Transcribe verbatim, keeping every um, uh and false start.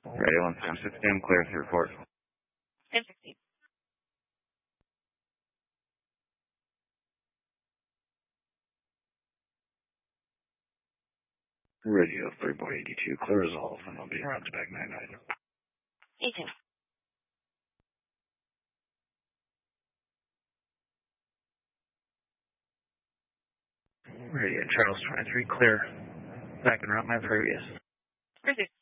Radio one seven six, damn clear to report. ten sixteen. Radio three boy eighty-two, clear resolve, and I'll be around to back nine nine. eighteen. Radio Charles twenty-three, clear. Back and route my previous. Cruiser